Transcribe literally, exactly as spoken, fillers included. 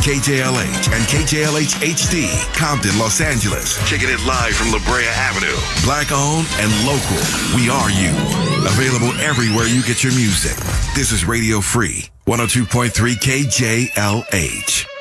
K J L H and K J L H H D, Compton, Los Angeles. Kicking it live from La Brea Avenue. Black owned and local. We are you. Available everywhere you get your music. This is Radio Free, one oh two point three K J L H.